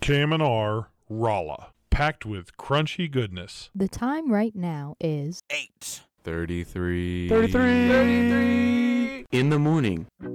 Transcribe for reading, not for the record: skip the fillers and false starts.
Kaminar Rala, packed with crunchy goodness. The time right now is 8. 33. 33. In the morning.